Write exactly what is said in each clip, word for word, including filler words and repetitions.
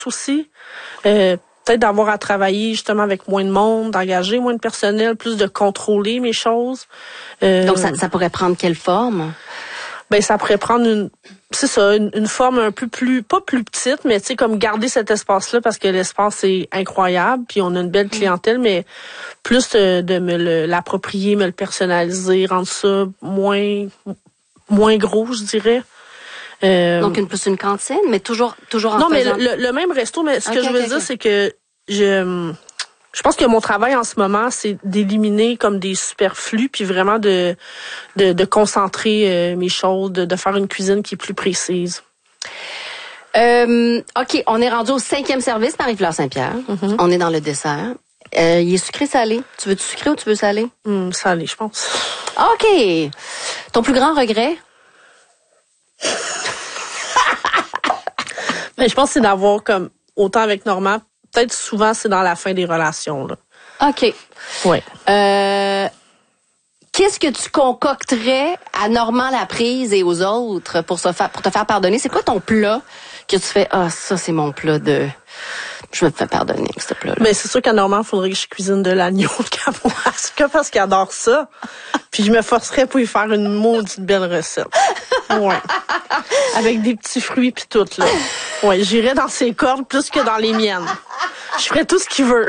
aussi. Euh, peut-être d'avoir à travailler justement avec moins de monde, d'engager moins de personnel, plus de contrôler mes choses. Euh, Donc, ça, ça pourrait prendre quelle forme? Ben, ça pourrait prendre une, c'est ça, une, une forme un peu plus, pas plus petite, mais tu sais, comme garder cet espace-là parce que l'espace est incroyable, puis on a une belle clientèle, mais plus de, de me le, l'approprier, me le personnaliser, rendre ça moins, moins gros, je dirais. Euh, Donc, une, plus une cantine, mais toujours, toujours en non, faisant... mais le, le même resto, mais ce okay, que je veux okay, dire, okay. c'est que je, je pense que mon travail en ce moment, c'est d'éliminer comme des superflus, puis vraiment de, de, de concentrer euh, mes choses, de, de faire une cuisine qui est plus précise. Euh, OK, on est rendu au cinquième service, Marie-Fleur Saint-Pierre. Mm-hmm. On est dans le dessert. Euh, il est sucré-salé. Tu veux-tu sucré ou tu veux salé? Mmh, salé, je pense. OK. Ton plus grand regret? Ben, je pense que c'est d'avoir comme autant avec Normand. Peut-être souvent c'est dans la fin des relations là. OK. Ouais. Euh, qu'est-ce que tu concocterais à Normand Laprise et aux autres pour se faire pour te faire pardonner? C'est quoi ton plat que tu fais ah ça c'est mon plat de je me fais pardonner ce plat là. Mais c'est sûr qu'à Normand, il faudrait que je cuisine de l'agneau de Kamouraska parce qu'il adore ça. Puis je me forcerais pour lui faire une maudite belle recette. Ouais. Avec des petits fruits puis tout là. Ouais, j'irais dans ses cordes plus que dans les miennes. Je ferais tout ce qu'il veut.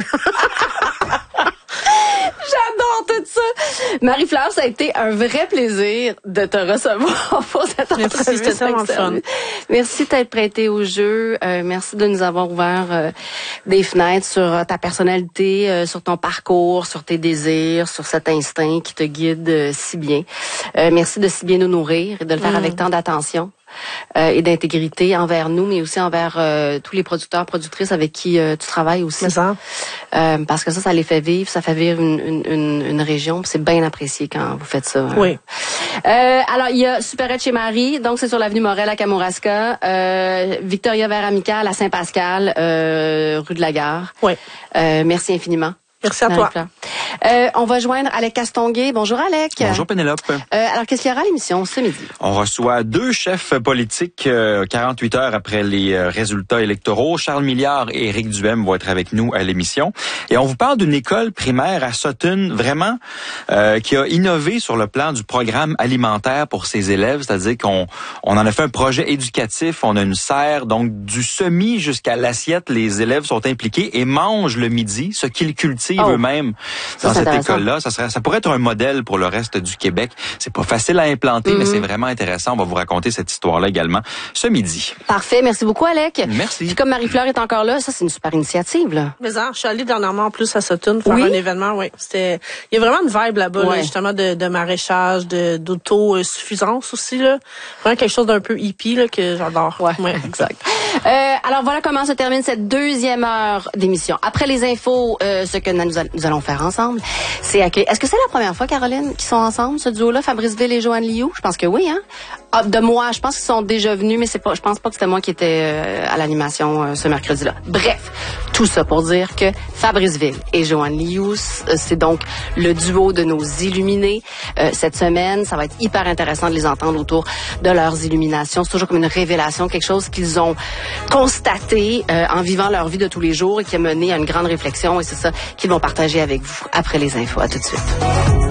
J'adore tout ça. Marie-Fleur, ça a été un vrai plaisir de te recevoir pour cette entrevue. Merci, c'était tellement fun. Merci d'être prêtée au jeu. Euh, merci de nous avoir ouvert euh, des fenêtres sur euh, ta personnalité, euh, sur ton parcours, sur tes désirs, sur cet instinct qui te guide euh, si bien. Euh, merci de si bien nous nourrir et de le faire mmh. avec tant d'attention. Euh, et d'intégrité envers nous, mais aussi envers euh, tous les producteurs, productrices avec qui euh, tu travailles aussi. Ça. Euh, parce que ça, ça les fait vivre, ça fait vivre une, une, une, une région. C'est bien apprécié quand vous faites ça. Oui. Euh, alors, il y a Supérette chez Marie, donc c'est sur l'avenue Morel à Kamouraska. Euh, Victoria Vert Amical à Saint-Pascal, euh, rue de la Gare. Oui. Euh, merci infiniment. Merci à toi. Euh, on va joindre Alec Castonguay. Bonjour Alec. Bonjour Pénélope. Euh, alors qu'est-ce qu'il y aura à l'émission ce midi? On reçoit deux chefs politiques euh, quarante-huit heures après les euh, résultats électoraux. Charles Milliard et Éric Duhem vont être avec nous à l'émission. Et on vous parle d'une école primaire à Sutton, vraiment, euh, qui a innové sur le plan du programme alimentaire pour ses élèves. C'est-à-dire qu'on on en a fait un projet éducatif. On a une serre, donc du semis jusqu'à l'assiette. Les élèves sont impliqués et mangent le midi, ce qu'ils cultivent oh. eux-mêmes. Dans cette école-là, ça serait, ça pourrait être un modèle pour le reste du Québec. C'est pas facile à implanter, mm-hmm. mais c'est vraiment intéressant. On va vous raconter cette histoire-là également ce midi. Parfait. Merci beaucoup, Alec. Merci. Puis comme Marie-Fleur est encore là, ça, c'est une super initiative, là. Mais ça, je suis allée dernièrement en plus à Sutton faire oui? un événement, oui. C'était, il y a vraiment une vibe là-bas, ouais. là, justement, de, de maraîchage, de, d'autosuffisance aussi, là. Vraiment quelque chose d'un peu hippie, là, que j'adore. Ouais, ouais. Exact. Euh, alors voilà comment se termine cette deuxième heure d'émission. Après les infos, euh, ce que nous, nous allons faire ensemble, c'est accueillir. Est-ce que c'est la première fois, Caroline, qu'ils sont ensemble, ce duo-là, Fabrice Ville et Joanne Liu? Je pense que oui, hein? Ah, de moi, je pense qu'ils sont déjà venus, mais c'est pas, je pense pas que c'était moi qui étais euh, à l'animation euh, ce mercredi-là. Bref, tout ça pour dire que Fabrice Ville et Joanne Liu, c'est donc le duo de nos illuminés. Euh, cette semaine, ça va être hyper intéressant de les entendre autour de leurs illuminations. C'est toujours comme une révélation, quelque chose qu'ils ont constaté euh, en vivant leur vie de tous les jours et qui a mené à une grande réflexion. Et c'est ça qu'ils vont partager avec vous après les infos. À tout de suite.